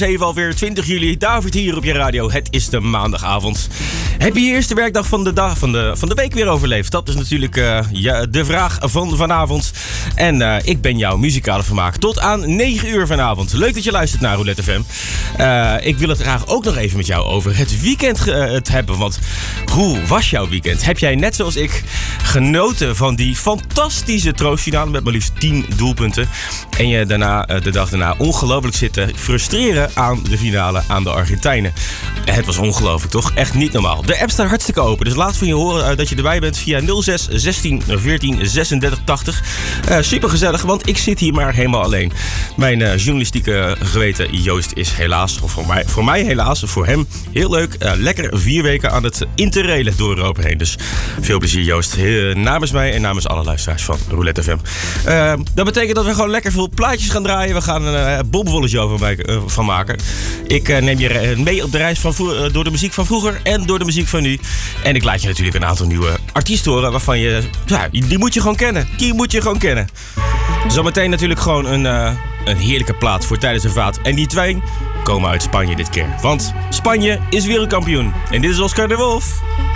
7 alweer 20 juli. David hier op je radio. Het is de maandagavond. Heb je je eerste werkdag van de week weer overleefd? Dat is natuurlijk de vraag van vanavond. En ik ben jouw muzikale vermaak tot aan 9 uur vanavond. Leuk dat je luistert naar Roulette FM. Ik wil het graag ook nog even met jou over het weekend hebben. Want hoe was jouw weekend? Heb jij net zoals ik genoten van die fantastische troostfinale met maar liefst 10 doelpunten? En je daarna, de dag daarna ongelooflijk zitten frustreren aan de finale aan de Argentijnen. Het was ongelooflijk, toch? Echt niet normaal. De app staat hartstikke open, dus laat van je horen dat je erbij bent via 06 16 14 36 80. Super gezellig, want ik zit hier maar helemaal alleen. Mijn journalistieke geweten Joost is helaas, of voor mij helaas, voor hem heel leuk. Lekker 4 weken aan het interrailen door Europa heen. Dus veel plezier Joost, namens mij en namens alle luisteraars van Roulette FM. Dat betekent dat we gewoon lekker veel plaatjes gaan draaien. We gaan een bomvolle show van maken. Ik neem je mee op de reis door de muziek van vroeger en door de muziek van nu. En ik laat je natuurlijk een aantal nieuwe artiesten horen waarvan je... Ja, die moet je gewoon kennen. Die moet je gewoon kennen. Zometeen natuurlijk gewoon een heerlijke plaat voor tijdens de vaat. En die twee komen uit Spanje dit keer. Want Spanje is wereldkampioen. En dit is Oscar de Wolf.